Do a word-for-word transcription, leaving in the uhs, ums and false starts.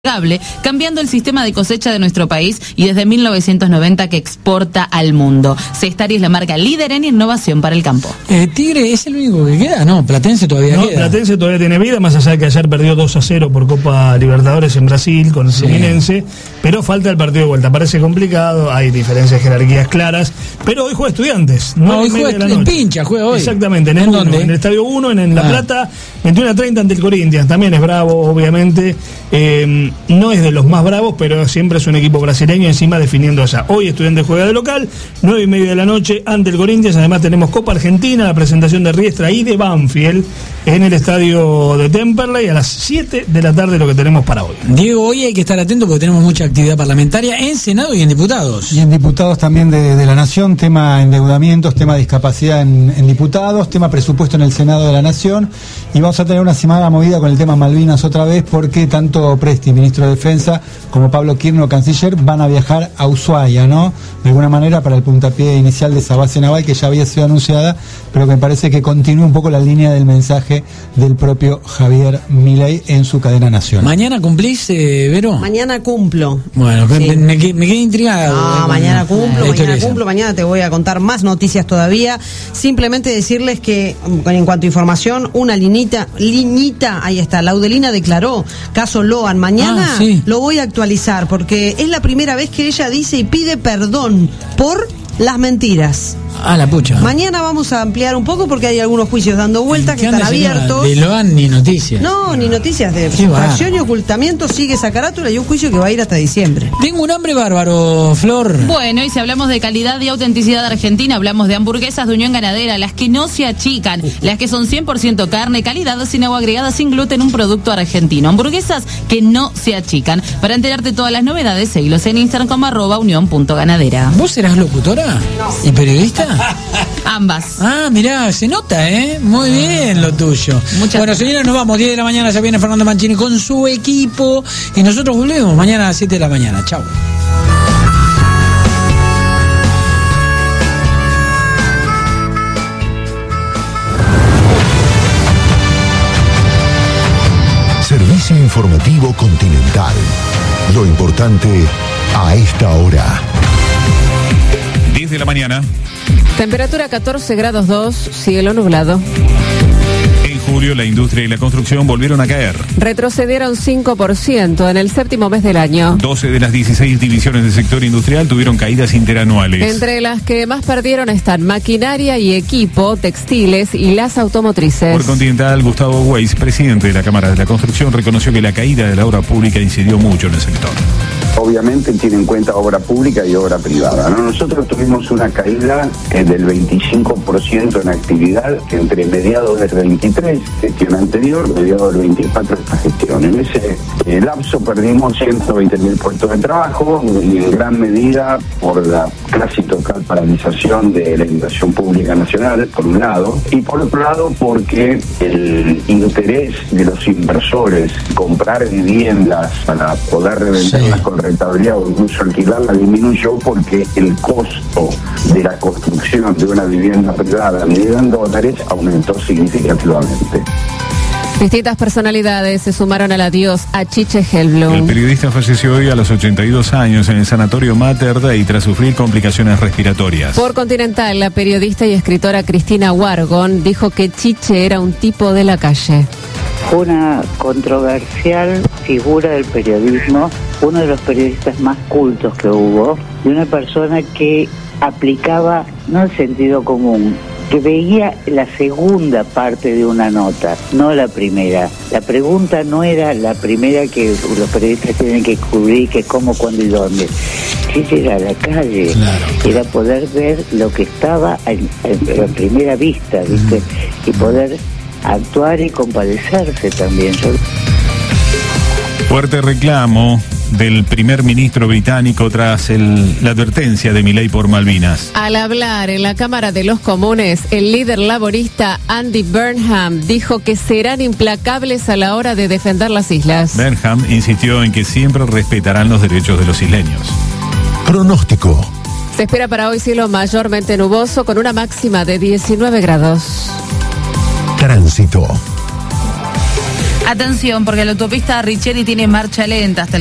cambiando el sistema de cosecha de nuestro país y desde mil novecientos noventa que exporta al mundo. Cestari es la marca líder en innovación para el campo. Eh, Tigre es el único que queda, no, Platense todavía no, queda. Platense todavía tiene vida, más allá de que ayer perdió dos a cero por Copa Libertadores en Brasil con el Sí. Fluminense, pero falta el partido de vuelta. Parece complicado, hay diferencias de jerarquías claras, pero hoy juega Estudiantes, No, nueve hoy y media juega de la en noche. Pincha, juega hoy. Exactamente, en el, ¿En uno, dónde? en el Estadio uno, en, en La Ah. Plata, veintiuno a treinta ante el Corinthians. También es bravo, obviamente. Eh, no es de los más bravos, pero siempre es un equipo brasileño encima definiendo allá. Hoy Estudiantes juega de local, nueve y media de la noche ante el Corinthians. Además tenemos Copa Argentina, la presentación de Riestra y de Banfield en el estadio de Temperley a las siete de la tarde, lo que tenemos para hoy. Diego, hoy hay que estar atento porque tenemos mucha actividad parlamentaria en Senado y en diputados. Y en diputados también de, de la Nación, tema endeudamientos, tema discapacidad en, en diputados, tema presupuesto en el Senado de la Nación. Y vamos a tener una semana movida con el tema Malvinas otra vez, porque tanto Presti, ministro de Defensa, como Pablo Quirno, canciller, van a viajar a Ushuaia, ¿no? De alguna manera para el puntapié inicial de esa base naval que ya había sido anunciada, pero que me parece que continúa un poco la línea del mensaje del propio Javier Milei en su cadena nacional. ¿Mañana cumplís, eh, Vero? Mañana cumplo. Bueno, Sí. me, me, quedé- me quedé intrigado. No, eh, mañana con cumplo, la historia mañana esa. cumplo, mañana te voy a contar más noticias todavía. Simplemente decirles que, mm, en cuanto a información, una linita, liñita, ahí está, Laudelina declaró, caso Loan, mañana Ah, sí. lo voy a actualizar, porque es la primera vez que ella dice y pide perdón por las mentiras. Ah, la pucha. Mañana vamos a ampliar un poco porque hay algunos juicios dando vueltas que ¿Qué están onda, señora? abiertos. De Loan ni noticias. No, ni noticias de Qué sustracción y bárbaro. ocultamiento, sigue esa carátula y un juicio que va a ir hasta diciembre. Tengo un hambre bárbaro, Flor. Bueno, y si hablamos de calidad y autenticidad argentina, hablamos de hamburguesas de Unión Ganadera, las que no se achican, las que son cien por ciento carne, calidad, sin agua agregada, sin gluten, un producto argentino. Hamburguesas que no se achican. Para enterarte todas las novedades, seguilos en Instagram como arroba unión punto ganadera. ¿Vos serás locutora? No. ¿Y periodista? Ambas. Ah, mirá, se nota, ¿eh? Muy bien lo tuyo. Muchas bueno, señores, nos vamos. diez de la mañana ya viene Fernando Mancini con su equipo. Y nosotros volvemos mañana a las siete de la mañana. Chau. Servicio informativo Continental. Lo importante a esta hora. diez de la mañana. Temperatura catorce grados dos, cielo nublado. En julio, la industria y la construcción volvieron a caer. Retrocedieron cinco por ciento en el séptimo mes del año. doce de las dieciséis divisiones del sector industrial tuvieron caídas interanuales. Entre las que más perdieron están maquinaria y equipo, textiles y las automotrices. Por Continental, Gustavo Weiss, presidente de la Cámara de la Construcción, reconoció que la caída de la obra pública incidió mucho en el sector. Obviamente tiene en cuenta obra pública y obra privada, ¿no? Nosotros tuvimos una caída eh, del veinticinco por ciento en actividad entre mediados del veintitrés, gestión anterior, mediados del veinticuatro, esta gestión. En ese eh, lapso perdimos ciento veinte mil puestos de trabajo y en gran medida por la casi total paralización de la inversión pública nacional, por un lado, y por otro lado porque el interés de los inversores comprar viviendas para poder revenderlas Sí. con rentabilidad o incluso alquilarla disminuyó porque el costo de la construcción de una vivienda privada medida en dólares aumentó significativamente. Distintas personalidades se sumaron al adiós a Chiche El Hellblum. periodista falleció hoy a los ochenta y dos años en el sanatorio Mater Dei tras sufrir complicaciones respiratorias. Por Continental, la periodista y escritora Cristina Wargon dijo que Chiche era un tipo de la calle. Fue una controversial figura del periodismo, uno de los periodistas más cultos que hubo, y una persona que aplicaba no el sentido común, que veía la segunda parte de una nota, no la primera. La pregunta no era la primera que los periodistas tienen que cubrir, que cómo, cuándo y dónde. Ese era la calle, Claro. era poder ver lo que estaba en, en- a primera vista, ¿viste? Y poder actuar y compadecerse también. Yo Fuerte reclamo del primer ministro británico tras el- la advertencia de Milei por Malvinas. Al hablar en la Cámara de los Comunes, el líder laborista Andy Burnham dijo que serán implacables a la hora de defender las islas. Burnham insistió en que siempre respetarán los derechos de los isleños. Pronóstico. Se espera para hoy cielo mayormente nuboso con una máxima de diecinueve grados. Tránsito. Atención, porque la autopista Richeri tiene marcha lenta hasta el